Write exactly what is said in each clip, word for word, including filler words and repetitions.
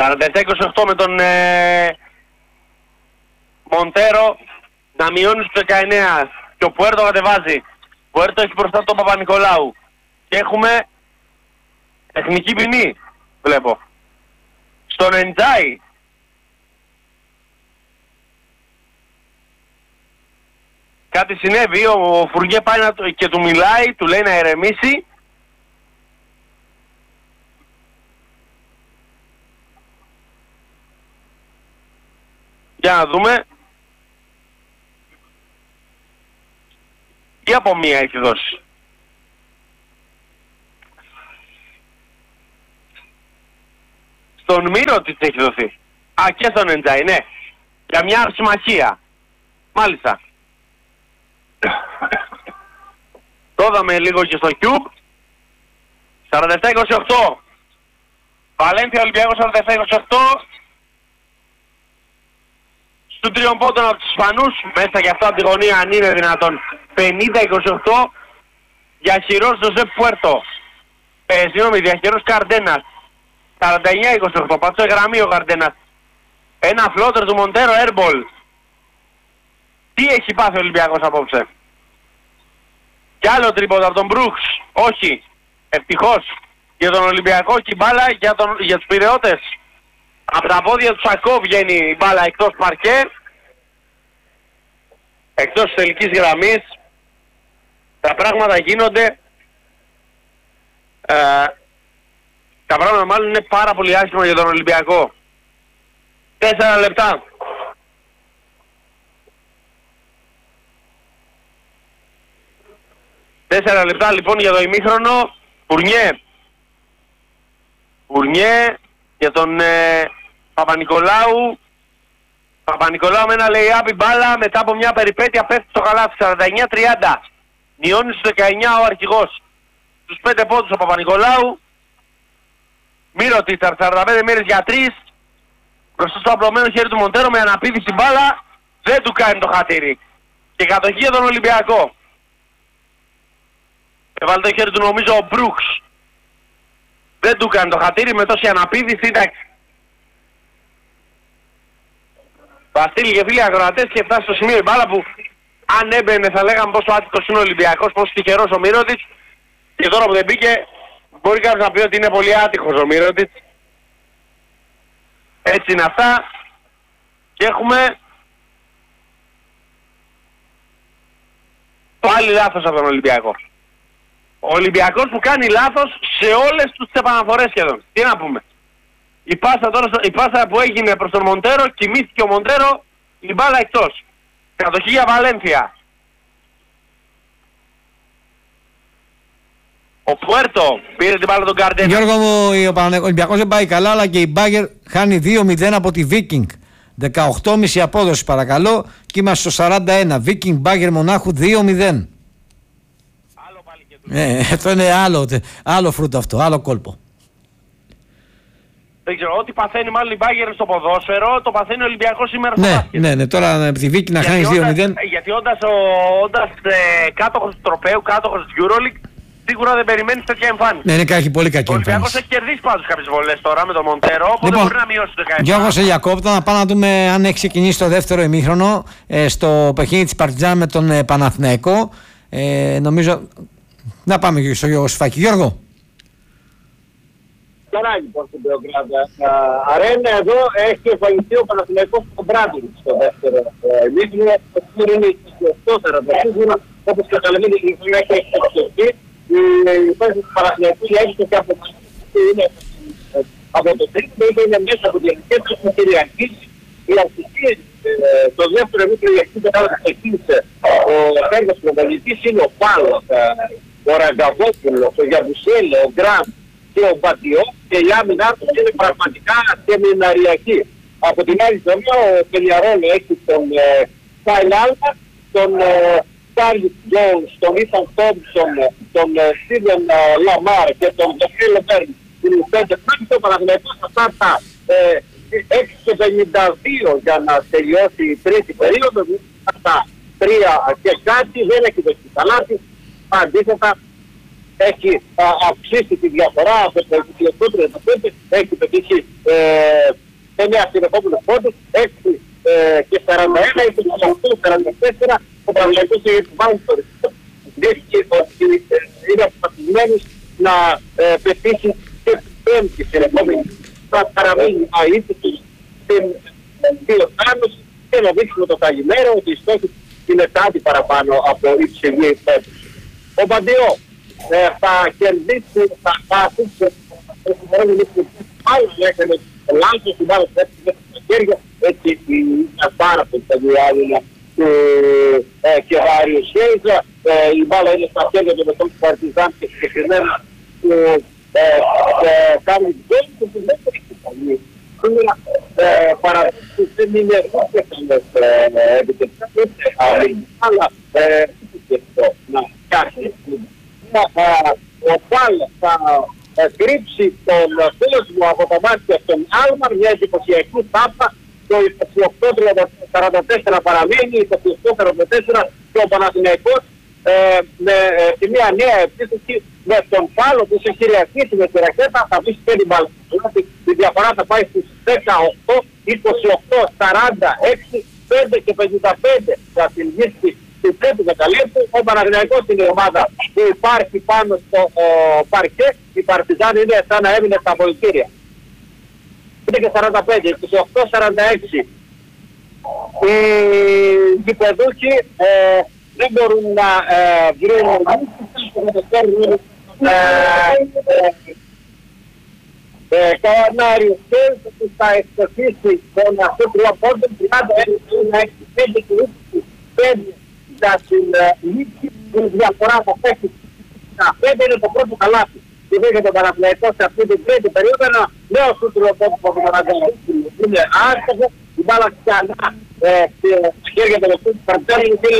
σαράντα επτά είκοσι οκτώ με τον ε, Μοντέρο να μειώνει στους δεκαεννέα και ο Πουέρτο κατεβάζει. Πουέρτο έχει μπροστά τον Παπα-Νικολάου και έχουμε τεχνική ποινή, βλέπω. Στον Εντζάι. Κάτι συνέβη, ο Φουργέ πάει να, και του μιλάει, του λέει να ηρεμήσει. Για να δούμε. Τι από μία έχει δώσει. Στον Μύρο της έχει δοθεί. Α, και στον Εντζάι, ναι. Για μια συμμαχία. Μάλιστα. Το είδαμε λίγο και στο Cube. σαράντα επτά είκοσι οκτώ. Βαλένθια Ολυμπιακός σαράντα επτά είκοσι οκτώ. Στον τριών πόντων από τους Ισπανούς. Μέσα και αυτό από τη γωνία αν είναι δυνατόν. πενήντα είκοσι οκτώ. Διαχειρός Ζωζέ Πουέρτο. Ε, συγγνώμη, διαχειρός Καρντένας. σαράντα εννέα είκοσι οκτώ. Πατσό γραμμή ο Καρντένας. Ένα φλότερ του Μοντέρο airball. Τι έχει πάθει ο Ολυμπιακός απόψε. Κι άλλο τρίποντα από τον Μπρούξ. Όχι. Ευτυχώς. Για τον Ολυμπιακό και η μπάλα για, τον, για τους Πειραιώτες. Από τα πόδια του Σακό βγαίνει η μπάλα εκτός παρκέ. Εκτός της τελικής γραμμής. Τα πράγματα γίνονται. Ε, τα πράγματα μάλλον είναι πάρα πολύ άσχημα για τον Ολυμπιακό. Τέσσερα λεπτά. Τέσσερα λεπτά λοιπόν για το ημίχρονο. Φουρνιέ. Φουρνιέ για τον ε, Παπα-Νικολάου. Παπα-Νικολάου με ένα lay-up η μπάλα μετά από μια περιπέτεια πέφτει στο καλάθι. σαράντα εννέα τριάντα. Μειώνει στους δεκαεννέα ο αρχηγός. Στους πέντε πόντους ο Παπα-Νικολάου. Μύρο Τίταρ, σαράντα πέντε μοίρες για τρεις. Μπροστά στο απλωμένο χέρι του Μοντέρο με αναπήδηση μπάλα. Δεν του κάνει το χατήρι. Και κατοχή για τον Ολυμπιακό. Έβαλε το χέρι του νομίζω ο Μπρούξ. Δεν του κάνει το χατήρι με τόση αναπήδηση, εντάξει. Βασίλη και φίλοι ακροατές και φτάσει στο σημείο η μπάλα που αν έμπαινε θα λέγαμε πόσο άτυχος είναι ο Ολυμπιακός, πόσο τυχερός ο Μύρωτιτς. Και τώρα που δεν μπήκε μπορεί κάποιος να πει ότι είναι πολύ άτυχος ο Μύρωτιτς. Έτσι είναι αυτά. Και έχουμε πάλι λάθος από τον Ολυμπιακό. Ο Ολυμπιακός που κάνει λάθος σε όλες τις επαναφορές σχεδόν. Τι να πούμε. Η πάσα, τώρα, η πάσα που έγινε προς τον Μοντέρο, κοιμήθηκε ο Μοντέρο, η μπάλα εκτός. Κατοχή για Βαλένθια. Ο Πουέρτο πήρε την μπάλα τον Καρντένα. Γιώργο μου, ο Ολυμπιακός δεν πάει καλά, αλλά και η Μπάγκερ χάνει δύο μηδέν από τη Βίκινγκ. δεκαοκτώ κόμμα πέντε απόδοση παρακαλώ και είμαστε στο σαράντα ένα. Βίκινγκ Μπάγκερ Μονάχου δύο μηδέν. Άλλο πάλι και Ε, αυτό είναι άλλο, άλλο φρούτο αυτό, άλλο κόλπο. Δεν ξέρω, ό,τι παθαίνει μάλλον η Μπάγκερ στο ποδόσφαιρο, το παθαίνει ο Ολυμπιακός σήμερα στο ναι, μπάσκετ. Ναι, ναι, τώρα από τη Βίκη να χάνεις δύο μηδέν. Γιατί όντας, ο, όντας ε, κάτοχος του τροπαίου, κάτοχος της EuroLeague, σίγουρα δεν περιμένεις τέτοια εμφάνιση. Ναι, είναι κάτι πολύ κακή εμφάνιση. Ο εμφάνιση. Ολυμπιακός έχει κερδίσει πάντως κάποιες βολές τώρα με τον Μοντέρο, οπότε λοιπόν, μπορεί να μειώσει το δεκαεπτά. Γιώργο σε διακόπτω να πάμε να δούμε αν έχει ξεκινήσει το δεύτερο ημίχρονο ε, στο παιχνίδι της Παρτιζάν με τον ε, Παναθηναϊκό. Ε, νομίζω... Να πάμε και στο Γιώργο Σφάκη. Γιώργο. Τώρα λοιπόν στην Πεογκράδα αρένα εδώ έχει εμφανιστεί ο Παναθηναϊκός στον Μπράντιν στο δεύτερο ημίχρονο. Το σίγουρο είναι είκοσι οκτώ σαράντα σίγουρα, όπως καταλαβαίνετε η χρονιά έχει εξοπλιστεί. Η υπόθεση του Παναθηναϊκού έχει και από είναι από το τρίτο είτε είναι μέσα από την αρχή του στην Κυριακή. Οι αρχικές το δεύτερο ημίχρονο η αρχή πετάλα ξεκίνησε ο Φέργος προπονητής είναι ο Πάλος, ο Ραγκαβόπουλος, ο Γιαβουσέλη, ο Γκραμ και ο Μπατιό και η άμυνά τους είναι πραγματικά σεμιναριακή. Από την άλλη πλευρά ο Πενιαρόλο έχει τον Κάιλ Άλμα, τον Κάρλι Τζόουνς, τον Ίθαν Τόμψον, τον Στίβεν Λαμάρ και τον Ντεφίλ Μπέρν. Είναι πέντε πρώτοι το Παναθηναϊκός αυτά τα έξι πενήντα δύο για να τελειώσει η τρίτη περίοδο. Αυτά τρία και κάτι δεν έχει δεχτεί καλάθι. Αντίθετα έχει α, αυξήσει τη διαφορά από το είκοσι οκτώ τριάντα πέντε, έχει πετύχει ε, εννέα συνεχόμενους πόντους, έξι και σαράντα ένα, είκοσι οκτώ σαράντα τέσσερα, ο Παναθηναϊκός έχει βάλει στο ρυθμό. Δείχνει ότι είναι αποφασισμένος να ε, πετύχει και την πέμπτη συνεχόμενη. Θα παραμείνει αίτητος στην δύο θάνους και να δείξουμε το καλημέρα ότι οι στόχοι είναι κάτι παραπάνω από υψηλή επίπεδη. Ο Παντιό ε, θα κερδίσει, θα αφήσει άλλο έκανε το λάθος του μπάλα στα χέρια, έτσι είναι πάρα πολύ ταγιάδια του Κεβάριου Σέιζα. Η μπάλα είναι στα χέρια του μετών του Παρτιζάν και συγκεκριμένα του κάνει γκολ που δεν έχει καλή. Σήμερα παραδείξεις δεν είναι ούτε καλές επιτελικές, ούτε αλληλή, αλλά ούτε αυτό να φτιάξει. Ο Πάλ θα κρύψει τον κόσμο από τα μάτια στον Άλμαρ, μια εντυπωσιακή τάπα. Το είκοσι οκτώ σαράντα τέσσερα παραμένει, είκοσι οκτώ σαράντα τέσσερα και ο Παναθηναϊκός ε, με ε, μια νέα επίθεση με τον Πάλο που σε κυριαρχήσει με τη ρακέτα θα βρει και την μπάλα. Η διαφορά θα πάει στους δεκαοκτώ, είκοσι οκτώ, σαράντα έξι, πέντε και πενήντα πέντε θα συνδύσει του τρίτου δεκαλέπτου. Ο Παναθηναϊκός είναι η ομάδα που υπάρχει πάνω στο ο, παρκέ. Η Παρτιζάν είναι σαν να έμεινε στα απολυτήρια. πέντε και σαράντα πέντε, είκοσι οκτώ σαράντα έξι. Οι γηπεδούκοι ε, δεν μπορούν να ε, βρουν Κανάριο Σέλ που θα εξοφίσει τον αυτό τρία πόντων τριάντα έξι πέντε και είκοσι πέντε για την λήξη. Η διαφορά θα παίξει στα πέντε είναι το πρώτο καλάθι. Και δέχεται τον Παναθηναϊκό σε αυτή την τρίτη περίοδο ένα νέο σούτριο πόντο που τον Παναθηναϊκό είναι άστοχο. Η μπάλα ξανά στα χέρια των του Παρτζάνη και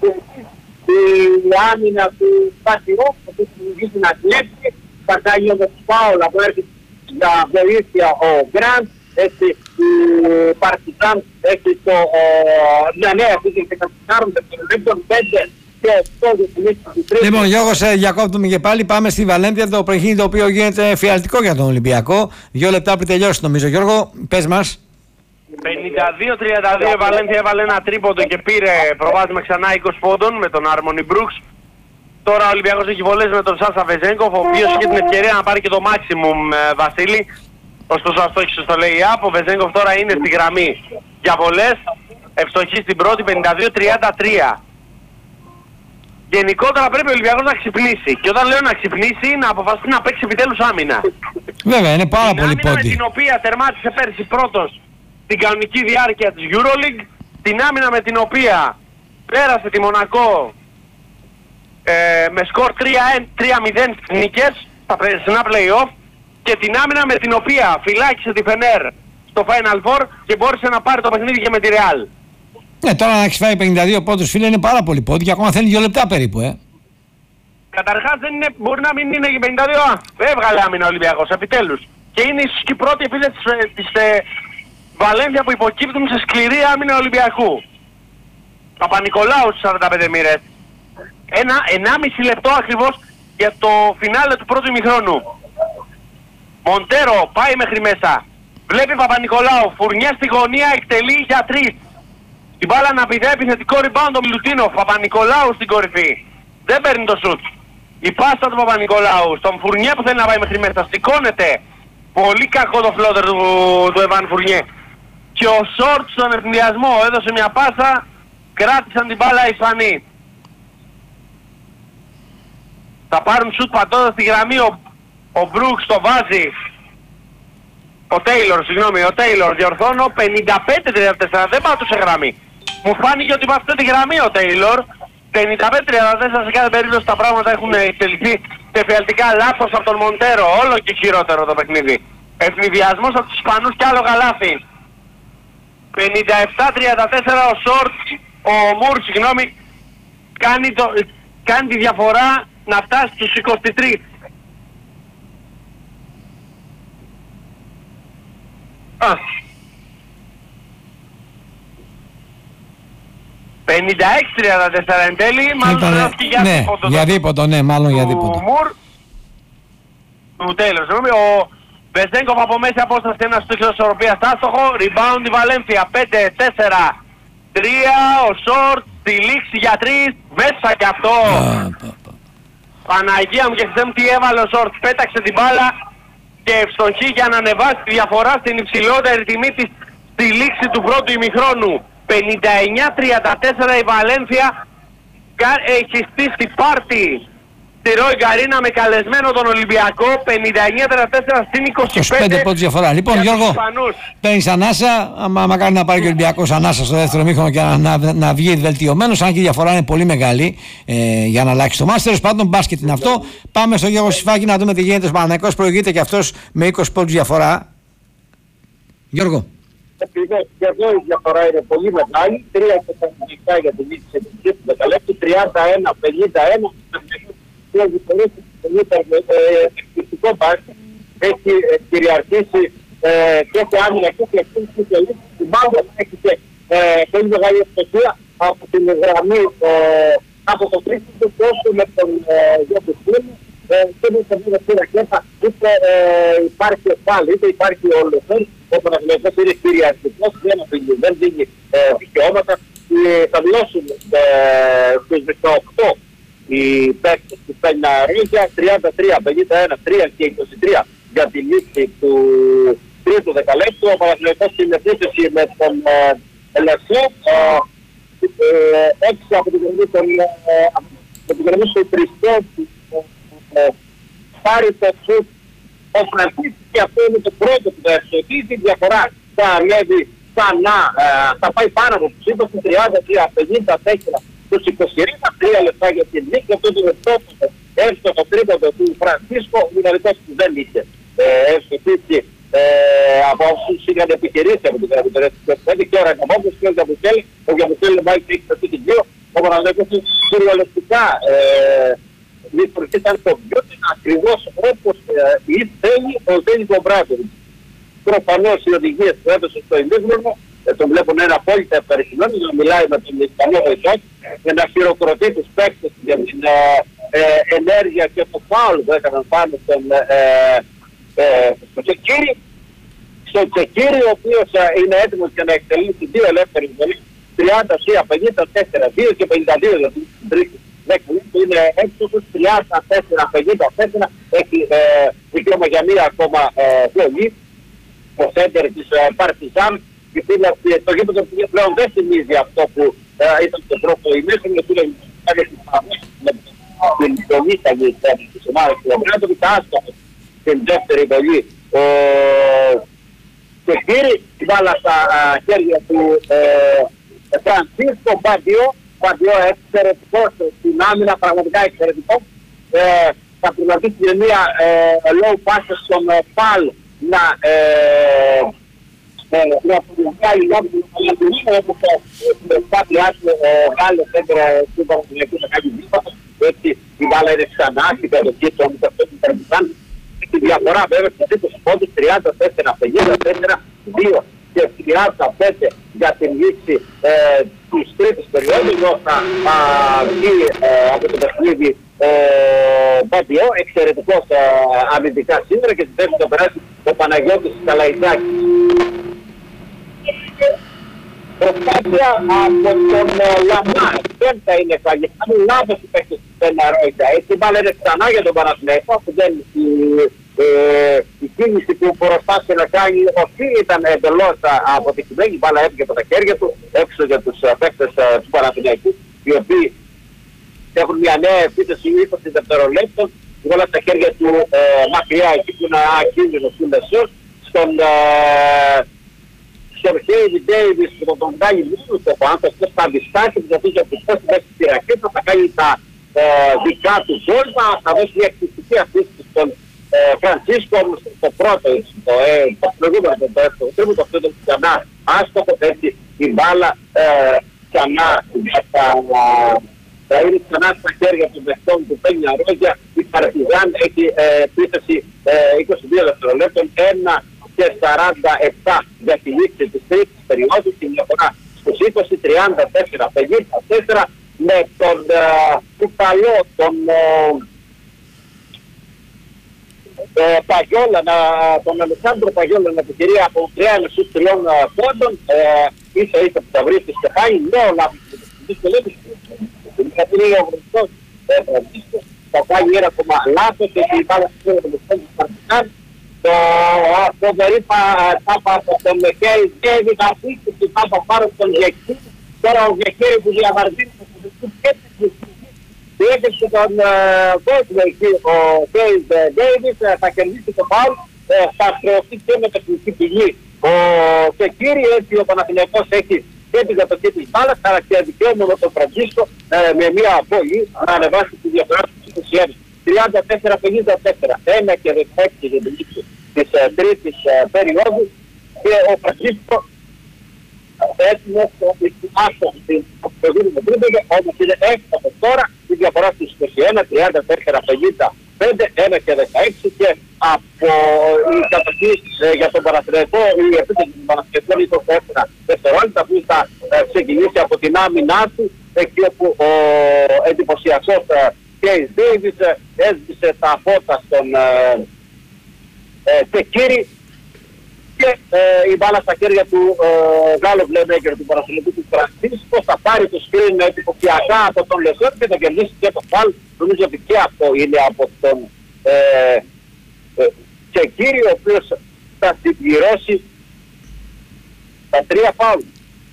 η άμυνα του Πασιρό που θα συνεχίσει να κλέψει. Θα κάνει ο Παόλα που έρχεται για βοήθεια ο Γκραντ. Έτσι η Παρτιζάν έχει το μια νέα φύση και κατσικάρουν δευτερολέπτων πέντε και οκτώ δευτερολέπτων. Λοιπόν Γιώργο, σε διακόπτουμε και πάλι, πάμε στη Βαλένθια, το παιχνίδι το οποίο γίνεται φιαλτικό για τον Ολυμπιακό. Δύο λεπτά πριν τελειώσει νομίζω. Γιώργο, πες μας. πενήντα δύο τριάντα δύο η Βαλένθια έβαλε ένα τρίποντο και πήρε προβάδισμα ξανά είκοσι πόντων με τον Άρμονι Μπρούξ. Τώρα ο Ολυμπιακός έχει βολές με τον Σάσα Βεζέγκοφ, ο οποίος είχε την ευκαιρία να πάρει και το maximum, Βασίλη. Ωστόσο αστόχησε στο lay-up. Ο Βεζέγκοφ τώρα είναι στη γραμμή για βολές. Ευστοχή στην πρώτη, πενήντα δύο τριάντα τρία. Γενικότερα πρέπει ο Ολυμπιακός να ξυπνήσει. Και όταν λέω να ξυπνήσει, να αποφασίσει να παίξει επιτέλους άμυνα. Βέβαια, είναι πάρα πολύ πόντι. Την άμυνα με την οποία τερμάτισε πέρσι πρώτος την κανονική διάρκεια της EuroLeague. Την άμυνα με την οποία πέρασε τη Μονακό ε, με σκορ τρία μηδέν νίκες στα περσινά play-off. Και την άμυνα με την οποία φυλάκισε τη Φενέρ στο Final Four και μπόρεσε να πάρει το παιχνίδι και με τη Real. Ναι, τώρα να έχεις φάει πενήντα δύο πόντους, φίλε, είναι πάρα πολύ πόντι και ακόμα θέλει δύο λεπτά περίπου, ε. Καταρχάς δεν είναι, μπορεί να μην είναι και πενήντα δύο, α, έβγαλε άμυνα ο Ολυμπιακός, επιτέλους. Και είναι ίσως και η πρώτη επίθεση της, της ε, Βαλένθια που υποκύπτουν σε σκληρή άμυνα Ολυμπιακού. Παπα-Νικολάου στις σαράντα πέντε μοίρες. Ένα, ενάμιση λεπτό ακριβώς για το φινάλε του πρώτου ημιχρόνου. Μοντέρο πάει μέχρι μέσα. Βλέπει Παπα-Νικολάου, φουρνιά στη γωνία, εκτελεί για τρεις. Την μπάλα να πηδάει επιθετικό rebound ο Μιλουτίνοφ. Παπα-Νικολάου στην κορυφή. Δεν παίρνει το σουτ. Η πάσα του Παπα-Νικολάου στον Φουρνιέ που θέλει να πάει μέχρι μέσα. Σηκώνεται. Πολύ κακό το φλότερ του, του Εβάν Φουρνιέ. Και ο Σόρτ στον ευθυνδιασμό έδωσε μια πάσα. Κράτησαν την μπάλα οι Ισπανοί. Θα πάρουν σουτ πατώντας στη γραμμή. Ο, ο Μπρούξ το βάζει. Ο Τέιλορ, συγγνώμη, ο Τέιλορ διορθώνω, πενήντα πέντε τριάντα τέσσερα, δεν πάτωσε γραμμή. Μου φάνηκε ότι βάζει τη γραμμή ο Τέιλορ. πενήντα πέντε τριάντα τέσσερα σε κάθε περίπτωση τα πράγματα έχουν εξελιχθεί σε φιαλτικά λάθος από τον Μοντέρο. Όλο και χειρότερο το παιχνίδι. Ευνηδιασμός από τους Ισπανούς και άλλο καλάθι. πενήντα επτά τριάντα τέσσερα ο Σόρτ, ο Μουρ, συγγνώμη, κάνει, το, κάνει τη διαφορά να φτάσει στους είκοσι τρία. Α. πενήντα έξι τριάντα τέσσερα εν τέλει, μάλλον θα δώσει για ναι, δίποτο. Για δίποτο, ναι, μάλλον για δίποτο. Του Μουρ, του Τέιλορ, συγγνώμη, ο, Βεζέγκοφ από μέση απόσταση, ένας του ισορροπίας άστοχο. Rebound η Βαλένθια. πέντε τέσσερα τρία. Ο Σόρτ στη λήξη για τρεις. Μέσα κι αυτό. Παναγία μου και Χριστέ μου τι έβαλε ο Σόρτ. Πέταξε την μπάλα και ευστοχή για να ανεβάσει τη διαφορά στην υψηλότερη τιμή της στη λήξη του πρώτου ημιχρόνου. πενήντα εννιά τριάντα τέσσερα η Βαλένθια έχει στήσει πάρτι στη Ρόι Γκαρίνα με καλεσμένο τον Ολυμπιακό. Πενήντα εννιά τριάντα τέσσερα στην είκοσι πέντε πόντους διαφορά. Λοιπόν Γιώργο, παίρνεις ανάσα, άμα μακάρι να πάρει και ο Ολυμπιακός ανάσα στο δεύτερο μήχρονο και να, να, να βγει βελτιωμένος, αν και η διαφορά είναι πολύ μεγάλη ε, για να αλλάξει το μάτς. Τέλος πάντων μπάσκετ είναι αυτό. Πάμε στο Γιώργο Σιφάκη να δούμε τι γίνεται. Ο Παναθηναϊκός προηγείται και αυτός με είκοσι πόντους διαφορά. Γιώργο. Επειδή και εδώ η διαφορά είναι πολύ μεγάλη, τρία εκατομμύρια για την λήξη του τρίτου δεκαλέπτου, τριάντα ένα πενήντα ένα, έχει εκπληκτικό μπάσκετ, έχει κυριαρχήσει και σε άμυνα και σε εκτίμηση και λήξη. Την μπάλα έχει και πολύ μεγάλη ευστοχία από την γραμμή από το τρίτο του όσο με τον Γιώργο Σιφάκη. Και με την τελευταία ρακέτα είτε υπάρχει πάλι, είτε υπάρχει ο Λεφέρ, ο Παναθηναϊκός είναι κυριαρχικός, δεν δίνει δικαιώματα. Θα δηλώσουν στους δεκαοκτώ οι παίκτες του Πένια Ρίγια, τριάντα τρία πενήντα ένα τρία και είκοσι τρία για τη λήξη του τρίτου δεκαλέπτου. Ο Παναθηναϊκός στην επίθεση με τον Ελευθερό, έξω από την γραμμή του Τριστόπου, πάρει το σουτ ο Φρανσίς και αυτό είναι το πρώτο που θα ευστοχίσει. Η διαφορά θα ανέβει ξανά, θα πάει πάνω από τους είκοσι, τριάντα τρία πενήντα τέσσερα τους είκοσι ένα, τρία λεπτά για την νίκη. Αυτό είναι το εύστοχο τρίποντο του Φρανσίσκο, ο Ιναρικός που δεν είχε ευστοχίσει από όσους είχαν επιχειρήσει από την Γραμμή και ο Ρακαμόπουλος και ο Γιαμπουσέλη. Ο Γιαμπουσέλη πάει και έχει στοχίσει δύο. Ο Παναθηναϊκός κυριολεκτικά λειτουργεί σαν κομπιούτερ ακριβώς όπως ε, θέλει ο Ζένικο Μπράτοβιτς. Προφανώς οι οδηγίες που έδωσε στο ημίχρονο ε, τον βλέπουν ένα απόλυτα ευχαριστημένο να μιλάει με τον Ισπανό βοηθό και να χειροκροτεί τους παίκτες για την ε, ε, ενέργεια και το φάουλ που έκαναν πάνω στον ε, ε, στο Τσεκίρι. Στο Τσεκίρι ο οποίος ε, είναι έτοιμος για να εκτελήσει δύο ελεύθερες βολές, τριάντα τρία πενήντα τέσσερα δύο και πενήντα δύο για την τρίτη. Είναι έξω τριάντα τέσσερα πενήντα τέσσερα, έχει ε, δικαίωμα για μία ακόμα βολή. Ο σέντερ της ε, Παρτιζάν, το γήπεδο πλέον δεν θυμίζει αυτό που ε, ήταν το πρώτο ημίχρονο, που είναι με την πολύταγη της ομάδας του Ομπράντοβιτς, άστοχος την δεύτερη βολή. Και πήρε την μπάλα στα χέρια του Φρανσίσκο Μπαντιό. Παντιό εξαιρετικός στην άμυνα, πραγματικά εξαιρετικό. Ε, θα προγραμματίσει μια ε, low pass στον ε, Παλ να αποδειχτάει να όπως κάτι άσχο ο Γάλλος έντρα του Παναθηναϊκού να κάνει δίπλα. Έτσι η μπάλα είναι ξανά στην περιοχή του Αμυνταφέτου. Τη διαφορά βέβαια στους είκοσι πόντους, τριάντα τέσσερα πενήντα τέσσερα δύο και τριάντα πέντε για την λήξη ε, της τρίτης περίοδου. Θα βγει ε, από το παιχνίδι ο Μπατιό, εξαιρετικός ε, αμυντικά σήμερα, και στη θέση θα περάσει ο Παναγιώτης Καλαϊτζάκης. Προσπάθεια από τον Λαμάρ, δεν θα είναι φαγητά, είναι λάθος η παίκτης του Πεναρόιτα. Έτσι μπάλα είναι ξανά για τον Παναθηναϊκό, που δεν Ε, η κίνηση που προσπάθησε να κάνει όχι ήταν εντελώς αποτυχημένη. Η μπάλα έφυγε από τα χέρια του έξω για τους παίκτες του Παναθηναϊκού, οι οποίοι έχουν μια νέα επίθεση είκοσι δευτερολέπτων. Η μπάλα στα χέρια του ε, μακριά εκεί που είναι ακίνδυνος του Λεσόρ, στον Χέιβι Ντέιβις που τον βγάλει μόνος του άνθρωπος, θα διστάσει που θα πει για τους πέσεις μέσα στη ρακέτα, θα κάνει τα ε, δικά του γκόλμα, θα δώσει μια εκπληκτική assist στον Φρανσίσκο στο πρώτο, το προηγούμενο, το δεύτερο τρίμηνο, το αυτό ήταν ξανά άστοχο, έτσι η μπάλα ξανά θα είναι ξανά στα χέρια των παιχτών του Πένια Ρόγια. Η Παρτιζάν έχει επίθεση είκοσι δύο δευτερολέπτων, ένα και σαράντα επτά για τη λήξη της τρίτης περίοδου, την διαφορά στους είκοσι, τριάντα τέσσερα πενήντα τέσσερα, με τον Ιταλό, τον ε, Παγιόλα, να, τον Αλεξάνδρο Παγιόλα να επιχειρεί από τριών στους τριών πόντων, ε, ίσα ίσα που τα βρίσκει και πάει, νέο λάθος και λέμε, γιατί είναι ο γνωστός Φραντζίσκο, θα πάει ένα ακόμα λάθος και η μπάλα στην Ελλάδα του Παρτιζάν, το φοβερή τάπα από τον Μεχέρι Γκέβι, θα αφήσει την τάπα πάνω στον Γεκή, τώρα ο Γεκέρι που διαβαρδίνει το φοβερή και έπαιξε τον κόσμο εκεί, ο Κέις Ντέιβις, θα κερδίσει το φάουλ, θα στροφεί και με τεχνική πηγή. Ο Σεκίρι, έτσι ο Παναθηναϊκός έχει και την κατοχή της μπάλας, αλλά και δικαίωμα με τον Φραντζίσκο με μια βολή να ανεβάσει τη διαφορά του είκοσι ένα. τριάντα τέσσερα πενήντα τέσσερα, ένα και δεκαέξι για την λήξη της τρίτης περίοδου και ο Φραντζίσκο έτοιμος άστος στην προηγούμενη με τρίμπεγε, όμως είναι έκτατο τώρα η διαφορά στους είκοσι ένα, τριάντα τέσσερα πενήντα πέντε, ένα και δεκαέξι και από η κατοχή ε, για τον Παναθηναϊκό, η επίθεση του Παναθηναϊκού είκοσι τέσσερα δευτερόλεπτα που θα ε, ξεκινήσει από την άμυνά του, εκεί όπου ο εντυπωσιακός Κέις Ντέιβις έσβησε τα φώτα στον Τεκίρι και ε, η μπάλα στα χέρια του ε, Γάλλου Βλέμέγκερ του Παναθηναϊκού του Φραντζίσκο, θα πάρει το σκριν εντυπωσιακά από τον Λεσόρ και θα κερδίσει και το φάλ. Νομίζω ότι και αυτό είναι από τον ε, ε, Τεκίρι, ο οποίος θα συμπληρώσει τα τρία φάλ.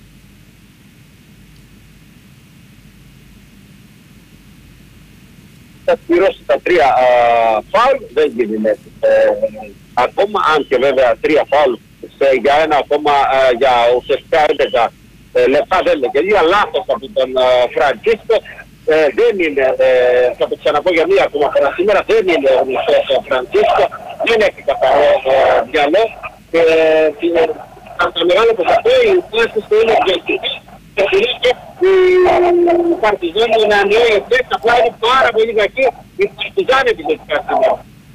Θα συμπληρώσει τα τρία φάλ, δεν γίνεται ε, ακόμα, αν και βέβαια τρία φάλ για ένα ακόμα, ε, για ουσιαστικά έντεκα ε, λεπτά δεν είναι. Και δύο λάθος από τον ε, Φραντζίσκο, ε, δεν είναι, ε, θα το ξαναπώ για μία ακόμα φορά σήμερα, δεν είναι ο γνωστός ο Φραντζίσκο, δεν έχει καθαρό ε, μυαλό και ε, τα μεγάλα ποσοστό οι θέσεις του είναι διοικητικές και συνήθως η Παρτιζάν είναι ένα νέο εφέκ, απλά είναι πάρα πολύ κακή η Παρτιζάν επιλογικά σήμερα.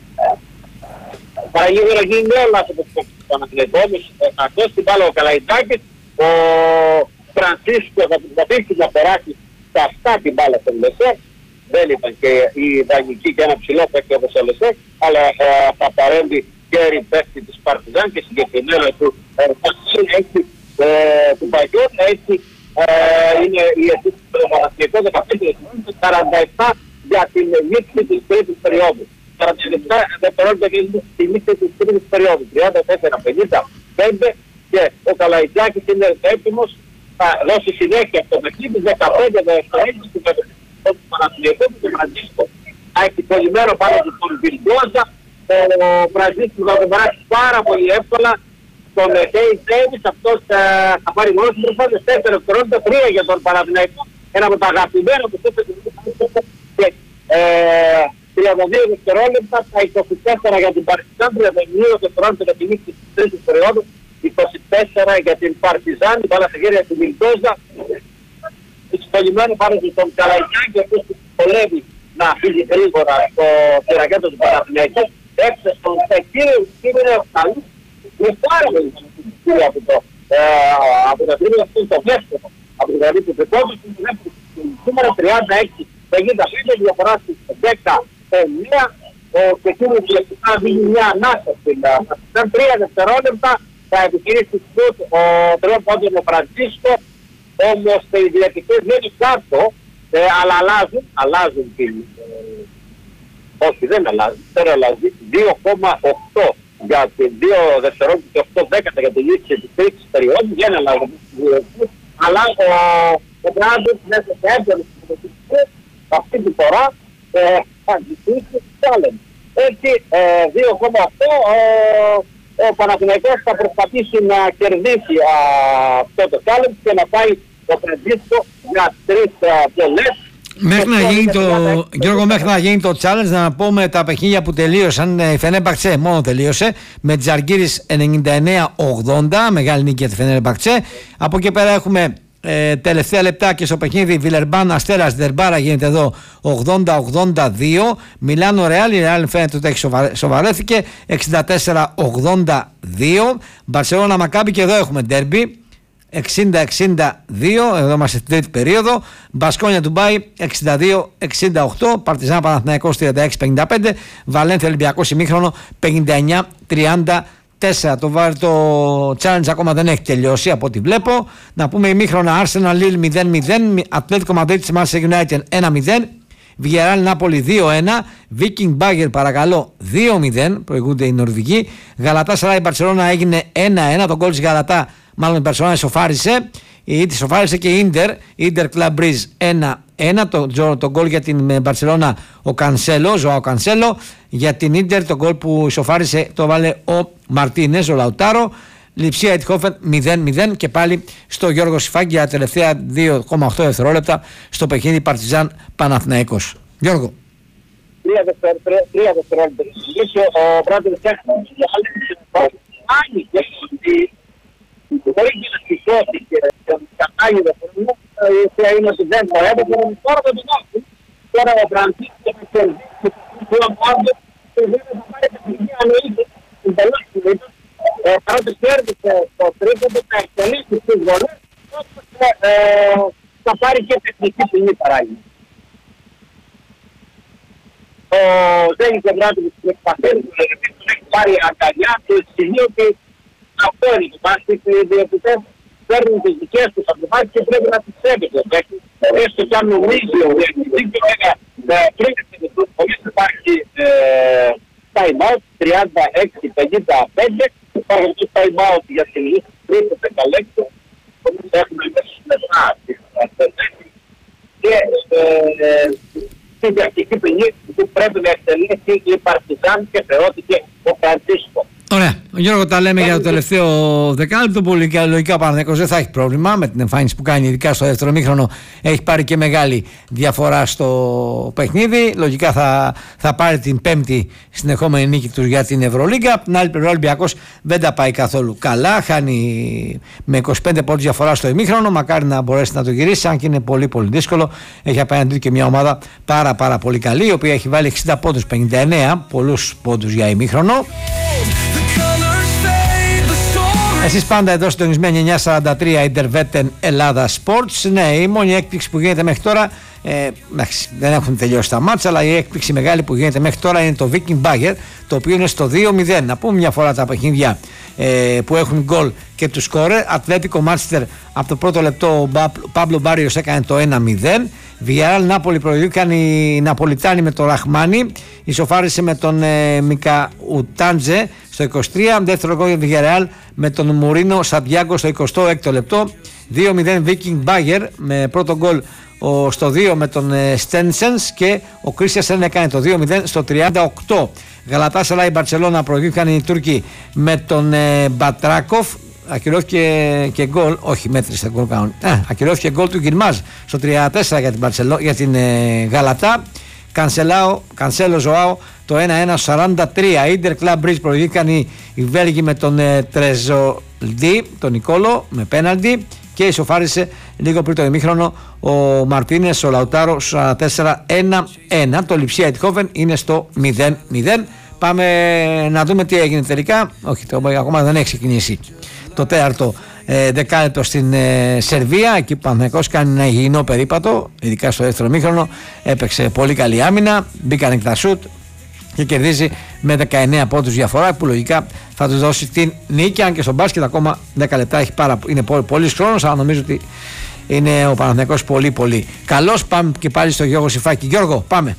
Παραγίγερα γίνει νέο λάθος από το Παναθηναϊκό, αυτός την μπάλα ο Καλαϊτάκης, ο Φραντζίσκο θα προσπαθήσει να περάσει στα αυτά την μπάλα στον Λεσέ, δεν ήταν και η δανεική και ένα ψηλό παίκτη όπως ο Λεσέ, αλλά ε, θα παρέμβει και η παίκτη της Παρτιζάν και συγκεκριμένα του Φασίν έχει ε, του Παγιώνα, έτσι ε, είναι η αιτήση του Παναθηναϊκού δεκαπέντε σαράντα επτά για την λήξη της τρίτης περίοδου. σαράντα επτά δευτερόλεπτα και τη λήξη της τρίτης περίοδου, τριάντα τέσσερα πενήντα πέντε και ο Καλαϊτζάκης είναι έτοιμος, θα δώσει συνέχεια στο παιχνίδι, δεκαπέντε δευτερόλεπτα στην κατοχή του Παναθηναϊκού και του Φραντζίσκο. Θα έχει πολυμένο πάνω του τον Βιλντόζα, ο Φραντζίσκο θα τον περάσει πάρα πολύ εύκολα. Τον Κέις Ντέιβις, αυτός ε, θα πάρει μόνο στις προσπάθειες τέσσερα δευτερόλεπτα, τρία για τον Παναθηναϊκό, ένα από τα αγαπημένα του και ε, τριάντα δύο δευτερόλεπτα, τα είκοσι τέσσερα για την Παρτιζάν, τριάντα δύο δευτερόλεπτα για την νίκη της τρίτης περίοδου, είκοσι τέσσερα για την Παρτιζάν, η μπάλα στα χέρια του Μιλτόζα, εξυπολυμένο πάνω στον Καλαϊτζάκη, αυτός που πολέμει να φύγει γρήγορα στο χειρακέτο του Παναθηναϊκού, έξω στον Τεκίρι, σήμερα καλή. Είναι πάρα πολύ σημαντικό από το από τα τρία αυτό το δεύτερο, από το δηλαδή του δεκόμου του δεύτερου, σήμερα τριάντα έξι πενήντα πέντε, διαφορά στις δέκα εννέα, ο Κεκίνος λεπτά δίνει μια ανάσα στην Παρτιζάν, τρία δευτερόλεπτα, θα επιχειρήσει στους ο τριών πόντων ο Φραντζίσκο, όμως οι διαιτητές δεν είναι κάτω, αλλά αλλάζουν, αλλάζουν την, όχι δεν αλλάζουν, δεν αλλάζουν, δύο κόμμα οκτώ. Για την δύο δευτερόλεπτα και οκτώ δέκατα για την λήξη της τρίτης περίοδου, δεν αλλάζουν. Αλλά ο Μπράντος μέσα σε έντονες συμμετοχές, αυτή τη φορά θα ζητήσει challenge. Έτσι, δύο κόμμα οκτώ, ο Παναθηναϊκός θα προσπαθήσει να κερδίσει αυτό το challenge και να πάει το Φραντζίσκο για τρεις πολλές. Μέχρι να γίνει το, Γιώργο, μέχρι να γίνει το challenge, να πούμε τα παιχνίδια που τελείωσαν. Η Φενέρμπαχτσε μόνο τελείωσε με τη Ζαλγκίρις ενενήντα εννέα ογδόντα, μεγάλη νίκη για τη Φενέρμπαχτσε. Από εκεί πέρα έχουμε ε, τελευταία λεπτά και στο παιχνίδι Βιλερμπάν Αστέρας Δερμπάρα, γίνεται εδώ ογδόντα ογδόντα δύο. Μιλάνο Ρεάλ, η Ρεάλ φαίνεται ότι έχει σοβα, σοβαρέθηκε εξήντα τέσσερα ογδόντα δύο. Μπαρσελόνα Μακάμπι, και εδώ έχουμε ντέρμπι. εξήντα εξήντα δύο, εδώ είμαστε στην τρίτη περίοδο. Μπασκόνια Ντουμπάι εξήντα δύο εξήντα οκτώ, Παρτιζάν Παναθηναϊκός τριάντα έξι πενήντα πέντε, Βαλένθια Ολυμπιακός ημίχρονο πενήντα εννιά τριάντα τέσσερα. Το, το challenge ακόμα δεν έχει τελειώσει από ό,τι βλέπω. Να πούμε ημίχρονα Arsenal Lille μηδέν μηδέν, Ατλέτικο Μαδρίτης Manchester United ένα μηδέν, Villarreal Νάπολη δύο ένα, Viking Bagger παρακαλώ δύο μηδέν, προηγούνται οι Νορβηγοί. Γαλατά Σαράι Μπαρσελόνα έγινε ένα ένα, τον γκολ της Γαλατά, μάλλον η Μπαρσελόνα ισοφάρισε. Η τη σοφάρισε και η Ίντερ, Ίντερ Club Breeze ένα ένα, το, το γκολ για την Μπαρσελόνα ο Κανσέλο, Ζωάο Κανσέλο. Για την Ίντερ το γκολ που ισοφάρισε το βάλε ο Μαρτίνες, ο Λαουτάρο. Λειψία Αιτχόφεν μηδέν μηδέν και πάλι στο Γιώργο Σιφάκη για τελευταία δύο κόμμα οκτώ δευτερόλεπτα στο παιχνίδι Παρτιζάν Παναθηναϊκός. Γιώργο. Τρία δευτερόλεπτα. Ο Μπράντον Τσέχος άνοιξε ότι μπορεί και να σηκώθηκε τον κατάγει δευτερόλεπτα, η οποία είναι ότι δεν το έπαιξε, τώρα δεν το δώσει. Τώρα ο Φρανσίσκος θα κερδίσει το αμφάδο και δεν θα πάρει τα παιχνίδια ανοήτης στην τελική. Παρότι κέρδισε το τρίποντο, θα εκτελήσει τις βολές, όπως θα πάρει και τεχνική ποινή παράγει. Ο Ζέγης Εμπράτης του εκπαθέρου του Λεγετής του έχει πάρει αγκαλιά του σημείο ότι αυτό είναι το μπάσκετ, οι διαιτητές παίρνουν τις δικές τους αποφάσεις και πρέπει να τις σέβεται. Έστω κι αν νομίζει ο διαιτητής και βέβαια πριν εξελιχθούν χωρίς υπάρχει time out τριάντα έξι πενήντα πέντε, υπάρχει και time out για την λύση τρίτο δεκαλέκτο, όμως έχουμε μετά και στη διαρκική ποινή που πρέπει να εκτελέσει η Παρτιζάν και θεώθηκε ο Φρανσίσκο. Ωραία. Ο Γιώργο, τα λέμε για το τελευταίο δεκάλεπτο. Πολύ και λογικά ο Παναθηναϊκός δεν θα έχει πρόβλημα με την εμφάνιση που κάνει, ειδικά στο δεύτερο μήχρονο. Έχει πάρει και μεγάλη διαφορά στο παιχνίδι. Λογικά θα, θα πάρει την πέμπτη συνεχόμενη νίκη του για την Ευρωλίγκα. Από την άλλη πλευρά, ο Ολυμπιακός δεν τα πάει καθόλου καλά. Χάνει με είκοσι πέντε πόντους διαφορά στο ημίχρονο. Μακάρι να μπορέσει να το γυρίσει, αν και είναι πολύ πολύ δύσκολο. Έχει απέναντι και μια ομάδα πάρα, πάρα πολύ καλή, η οποία έχει βάλει εξήντα πόντους, πενήντα εννέα, πολλούς πόντους για ημίχρονο. Εσείς πάντα εδώ συντονισμένοι εννιά σαράντα τρία Interveten Ελλάδα Sports. Ναι, η μόνη έκπληξη που γίνεται μέχρι τώρα, ε, δεν έχουν τελειώσει τα μάτσα, αλλά η έκπληξη μεγάλη που γίνεται μέχρι τώρα είναι το Viking Bagger, το οποίο είναι στο δύο μηδέν. Να πούμε μια φορά τα παιχνίδια ε, που έχουν γκολ και του σκόρερ. Ατλέτικο Μάντσεστερ από το πρώτο λεπτό ο Παύλο Μπάριος έκανε το ένα μηδέν. Villarreal Νάπολη προηγήθηκαν οι Ναπολιτάνοι με τον Ραχμάνι, ισοφάρισε με τον ε, Μικα Ουτάντζε στο είκοσι τρία. Δεύτερο γκολ για Villarreal με τον Μουρίνο Σαντιάγκο στο εικοστό έκτο λεπτό. δύο μηδέν Viking Bagger με πρώτο γκολ ο, στο δύο με τον ε, Στένσενς και ο Κρίστιανσεν έκανε το δύο μηδέν στο τριάντα οκτώ. Γαλατά Σαράι Μπαρσελόνα προηγήθηκαν οι Τούρκοι με τον ε, Μπατράκοφ. Ακυρώθηκε και γκολ, όχι μέτρησε γκολ κανονικά. Ε, ακυρώθηκε γκολ του Γκυρμάζ στο τριάντα τέσσερα για την, Μπαρσελό, για την ε, Γαλατά. Κανσελάο, Κανσέλο Ζωάο το ένα ένα σαράντα τρία. Ίντερ Κλαμπ Μπρίζ προηγήθηκαν οι, οι Βέλγοι με τον ε, Τρεζολντί, τον Νικόλο με πέναλτι και ισοφάρισε λίγο πριν το ημίχρονο ο Μαρτίνες, ο Λαουτάρο στο σαράντα τέσσερα ένα ένα. Το Λειψία Αιτχόφεν είναι στο μηδέν μηδέν. Πάμε να δούμε τι έγινε τελικά. Όχι, το, ακόμα δεν έχει ξεκινήσει το τέταρτο ε, δεκάλεπτο στην ε, Σερβία. Εκεί που ο Παναθηναϊκός κάνει ένα υγιεινό περίπατο, ειδικά στο δεύτερο μήχρονο. Έπαιξε πολύ καλή άμυνα, μπήκαν εκ τα σουτ και κερδίζει με δεκαεννέα πόντους διαφορά, που λογικά θα του δώσει την νίκη. Αν και στο μπάσκετ ακόμα δέκα λεπτά έχει πάρα, είναι πολύ, πολύ χρόνος, αλλά νομίζω ότι είναι ο Παναθηναϊκός πολύ πολύ καλός. Πάμε και πάλι στο Γιώργο Σιφάκη. Γιώργο, πάμε.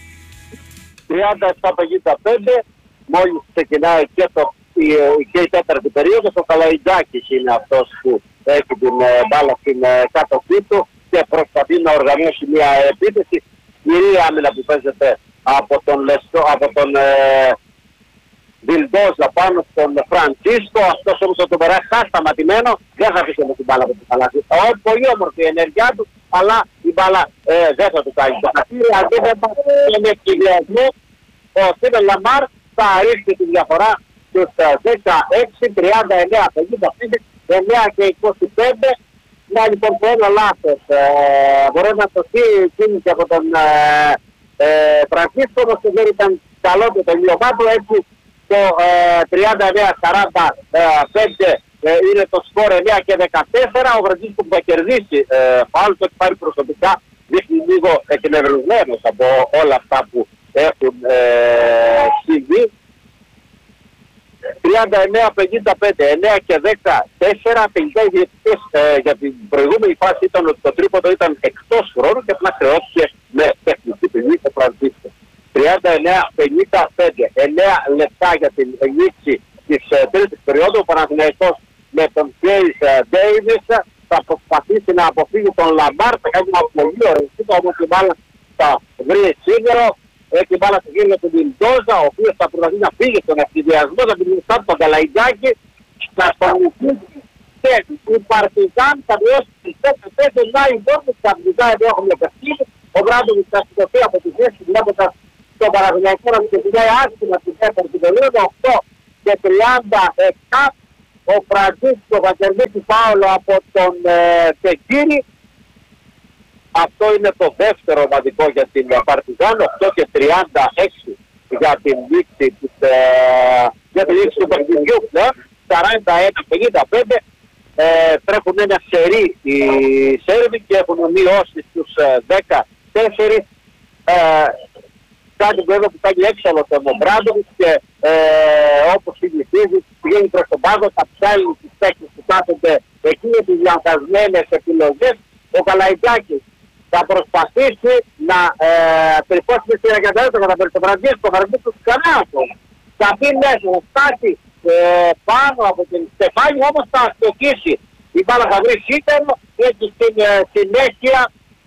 τριάντα επτά πενήντα πέντε, μόλις ξεκινάει και, το, η, και η τέταρτη περίοδος, ο Καλαϊντζάκης είναι αυτός που έχει την ε, μπάλα στην ε, κάτοχή του και προσπαθεί να οργανώσει μια επίθεση. Κυρία άμυνα που παίζεται από τον, Λεστό, από τον ε, Βιλντόζα πάνω στον Φρανσίσκο. Αυτός όμως θα τον περάσει σταματημένο, δεν θα αφήσει με την μπάλα από την παλάτι. Πολύ όμορφη η ενέργειά του, αλλά η μπάλα ε, δεν θα του κάνει το χατήρι. Αντί δεν θα είναι κυριασμό, ο Στίβεν Λαμάρ θα ρίξει τη διαφορά στους δεκαέξι τριάντα εννέα πενήντα πέντε, εννέα και είκοσι πέντε. Να λοιπόν το ένα λάθος. Ε, μπορεί να σωθεί κίνηση από τον ε, ε, Φρανσίσκο, όμως δεν ήταν καλό το τελείωμά του. Έτσι το ε, τριάντα εννέα σαράντα πέντε ε, είναι το σκορ εννέα και δεκατέσσερα. Ο Βρετζίνσκο που θα κερδίσει ε, φάουλ, το έχει πάρει προσωπικά, δείχνει λίγο εκνευρισμένος από όλα αυτά που έχουν ε, συμβεί. τριάντα εννέα πενήντα πέντε, εννέα και δεκατέσσερα. Τελικά οι διαιτητές ε, για την προηγούμενη φάση ήταν ότι το τρίποντο ήταν εκτός χρόνου και απλά χρεώθηκε με τεχνική ποινή ο Φραντζίσκο. τριάντα εννέα πενήντα πέντε, εννέα λεπτά για την λήξη της ε, τρίτης περίοδου. Ο Παναθηναϊκός με τον Κέις Ντέιβις θα προσπαθήσει να αποφύγει τον Λαμπάρ. Θα κάνει ένα πολύ ωραίο σύντο, όμως η μπάλα θα βρει σίγουρο. Έχει μπάλα στη γύρω του Μιντόζα, ο οποίος θα προσπαθεί να φύγει στον ευθυδιασμό, θα την μισθά τον Καλαϊντζάκη, να σπανουκίσει και η Παρτιζάν θα βιώσει τις τέσσερις τέσσερις να υπόρτες, θα βγει εδώ έχουμε παιχνίδι. Ο Βράντοβιτς θα σηκωθεί από τη θέση βλέποντας τον Παναθηναϊκό να μιλάει άσχημα στην δεύτερη περίοδο, οκτώ και τριάντα επτά. Ο Φραντζίσκο θα κερδίσει φάουλο από τον Τεκίρη. Αυτό είναι το δεύτερο ομαδικό για την Παρτιζάν, οκτώ και τριάντα έξι για την λήξη της, ε, για την λήξη του παιχνιδιού, ναι, σαράντα ένα πενήντα πέντε. Ε, τρέχουν ένα σερί οι Σέρβοι και έχουν μειώσει στους ε, δεκατέσσερα. Ε, κάτι που εδώ που κάνει έξαλλο τον Ομπράντοβιτς και ε, όπως συνηθίζει πηγαίνει προς τον πάγο, θα ψάλει τις παίκτες που κάθονται εκεί με τις λανθασμένες επιλογές. Ο Καλαϊντζάκης θα προσπαθήσει να ε, περιπώσει στην εγκαταλείωση κατά τον Φραντζίσκο, θα ρωτήσει τους ξανά ακόμα. Θα μπει μέσα, θα φτάσει ε, πάνω από την στεφάνη, όμως θα αστοχίσει. Η μπάλα θα βρει σύντομο, έτσι στην ε, συνέχεια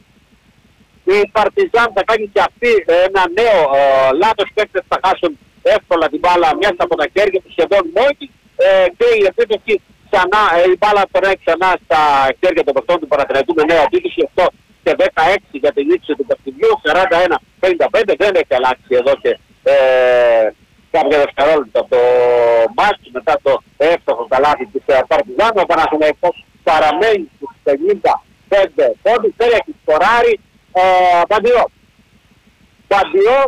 η Παρτιζάν θα κάνει και αυτή ε, ένα νέο ε, λάθος, παίκτες θα χάσουν εύκολα την μπάλα μέσα από τα χέρια του σχεδόν μόνοι ε, και η επίθεση ξανά, ε, η μπάλα περνάει ξανά στα χέρια των παιχτών του Παναθηναϊκού με νέα επίθεση, αυτό και δεκαέξι για τη λήξη του παιχνιδιού, σαράντα ένα πενήντα πέντε. Δεν έχει αλλάξει εδώ και ε, κάποια δευτερόλεπτα το μάτς μετά το εύστοχο καλάθι της Παρτιζάν. Ο Παναθηναϊκός παραμένει στους πενήντα πέντε πόντους, δεν έχει σκοράρει. ε, Παντιό Παντιό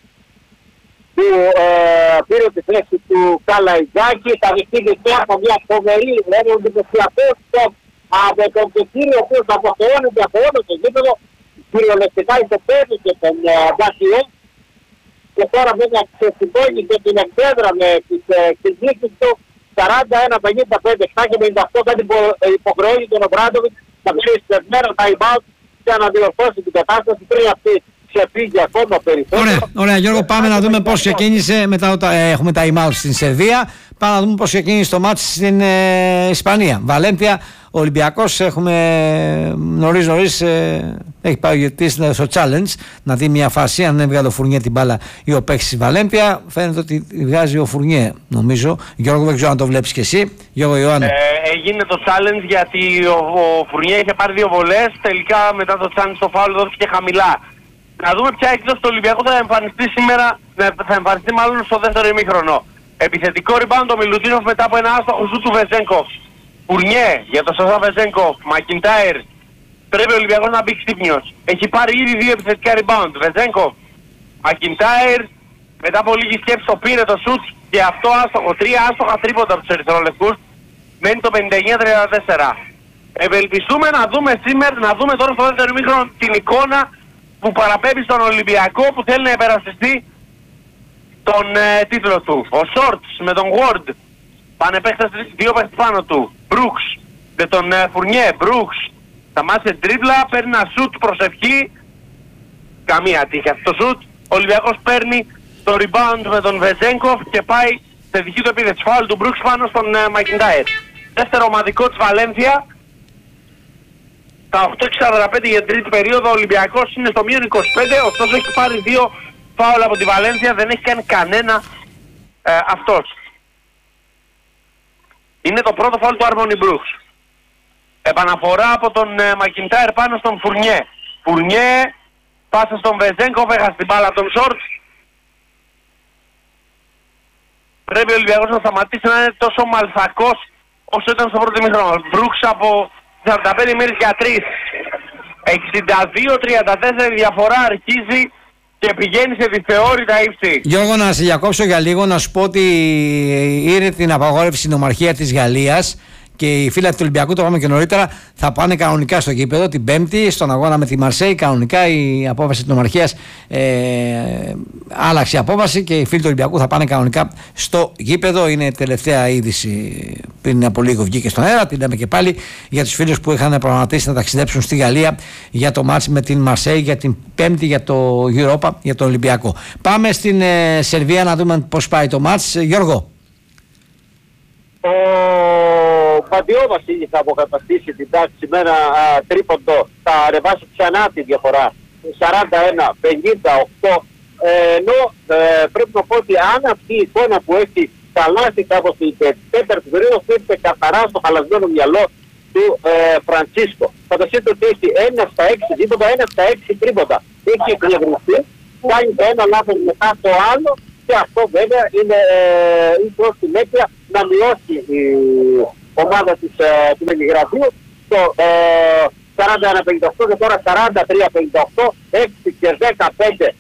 που ε, πήρε τη θέση του Καλαϊντζάκη, θα δεχτεί και από μια φοβερή εντυπωσιακό στόπ από τον Τεκίρη, ο οποίος αποθεώνεται από όλο το γήπεδο, κυριολεκτικά υποπέδει και τον Μπασιό και τώρα βέβαια ξεσυμπώνει και την εκπέδρα με τις εκδίκες του σαράντα ένα πενήντα πέντε, επτά και πενήντα οκτώ, κάτι που υποχρεώνει τον Ομπράντοβιτς να βρει στερμένα time out και να διορθώσει την κατάσταση πριν αυτή ξεφύγει ακόμα περισσότερο. Ωραία, ωραία Γιώργο, πάμε να δούμε πώς ξεκίνησε μετά όταν ε, έχουμε time out στην Σερβία. Πάμε να δούμε πώς ξεκίνησε το μάτς στην ε, Ισπανία. Βαλένθια, Ολυμπιακός, έχουμε νωρίς νωρίς ε, έχει πάει γιατί στο challenge να δει μια φάση αν έβγαλε ο Φουρνιέ την μπάλα ή ο παίκτης της Βαλένθια. Φαίνεται ότι βγάζει ο Φουρνιέ, νομίζω. Γιώργο, δεν ξέρω αν το βλέπεις και εσύ. Γιώργο Ιωάννη. Ε, έγινε το challenge γιατί ο, ο Φουρνιέ είχε πάρει δύο βολές. Τελικά μετά το challenge το φάουλ δόθηκε χαμηλά. Να δούμε ποια έκδοση του Ολυμπιακού θα εμφανιστεί σήμερα, θα εμφανιστεί μάλλον στο δεύτερο ημίχρονο. Επιθετικό rebound ο Μιλουτίνοφ μετά από ένα άστοχο σου του Βεζένκοφ. Φουρνιέ για το Σασά Βεζένκοφ, Μακιντάιρ. Πρέπει ο Ολυμπιακός να μπει ξύπνιος. Έχει πάρει ήδη δύο επιθετικά rebound. Βεζένκοφ, Μακιντάιρ. Μετά από λίγη σκέψη το πήρε το σουτ και αυτό άστοχο. Τρία άστοχα τρίποντα από τους ερυθρόλευκους. Μένει το πενήντα εννέα τριάντα τέσσερα. Ευελπιστούμε να δούμε σήμερα, να δούμε τώρα στο δεύτερο ημίχρονο την εικόνα που παραπέμπει στον Ολυμπιακό που θέλει να υπερασπιστεί τον ε, τίτλο του. Ο Σόρτς με τον Ward πάνε παίχτες δύο παίχτες πάνω του. Μπρούξ με τον ε, Φουρνιέ. Μπρούξ σταμάτησε τρίπλα, παίρνει ένα σουτ προσευχή. Καμία τύχη αυτό το σουτ. Ο Ολυμπιακός παίρνει το rebound με τον Βεζένκοφ και πάει σε δική του επίθεση. Φάουλ του Μπρούξ πάνω στον ε, Μακιντάιρ. Δεύτερο ομαδικό της Βαλένθια. Τα οκτώ και σαράντα πέντε για την τρίτη περίοδο, ο Ολυμπιακός είναι στο μείον είκοσι πέντε, ωστόσο έχει πάρει δύο φάουλ από τη Βαλένθια, δεν έχει κάνει κανένα ε, αυτός. Είναι το πρώτο φάουλ του Άρμονι Μπρούξ. Επαναφορά από τον ε, Μακιντάιρ πάνω στον Φουρνιέ. Φουρνιέ, πάσα στον Βεζένκοφ, έχασε την μπάλα από τον Σόρτς. Πρέπει ο Ολυμπιακός να σταματήσει να είναι τόσο μαλθακός όσο ήταν στο πρώτο ημίχρονο. Μπρούξ από σαράντα πέντε μέρες για τρεις. εξήντα δύο τριάντα τέσσερα η διαφορά αρχίζει και πηγαίνει σε δυσθεώρητα ύψη. Γιώργο, να σε διακόψω για λίγο, να σου πω ότι ήρθε την απαγόρευση στην Ομαρχία της Γαλλίας και οι φίλοι του Ολυμπιακού, το πάμε και νωρίτερα, θα πάνε κανονικά στο γήπεδο την Πέμπτη στον αγώνα με τη Μαρσέη. Κανονικά η απόφαση της Ομαρχίας ε, άλλαξε η απόφαση και οι φίλοι του Ολυμπιακού θα πάνε κανονικά στο γήπεδο. Είναι τελευταία είδηση, πριν από λίγο βγήκε στον αέρα. Την λέμε και πάλι για τους φίλους που είχαν προγραμματίσει να ταξιδέψουν στη Γαλλία για το μάτς με την Μαρσέη για την Πέμπτη για το Europa, για τον Ολυμπιακό. Πάμε στην ε, Σερβία να δούμε πώς πάει το μάτς. Γιώργο. Ο Παντιώβας θα αποκαταστήσει την τάξη με ένα α, τρίποντο, θα ανεβάσει ξανά τη διαφορά σαράντα ένα πενήντα οκτώ, ε, ενώ ε, πρέπει να πω ότι αν αυτή η εικόνα που έχει χαλάσει κάπως την τέταρτη περίοδο έρχεται καθαρά στο χαλασμένο μυαλό του ε, Φραντσίσκο. Φανταστείτε ότι έχει ένα στα έξι τρίποντα, ένα στα έξι τρίποντα. Έχει εκνευριστεί, κάνει το ένα λάθος μετά το άλλο και αυτό βέβαια είναι ε, προς την αίτια να μειώσει η ομάδα της, ε, του Βελιγραδίου στο ε, σαράντα ένα πενήντα οκτώ και τώρα σαράντα τρία πενήντα οκτώ, έξι και δεκαπέντε